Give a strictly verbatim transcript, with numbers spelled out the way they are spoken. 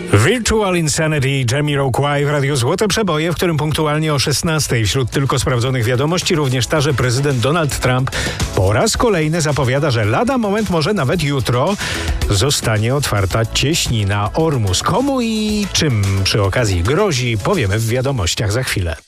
Virtual Insanity, Jamiroquai w Radiu Złote Przeboje, w którym punktualnie o szesnastej wśród tylko sprawdzonych wiadomości również ta, że prezydent Donald Trump po raz kolejny zapowiada, że lada moment, może nawet jutro, zostanie otwarta cieśnina Ormus. Komu i czym przy okazji grozi, powiemy w wiadomościach za chwilę.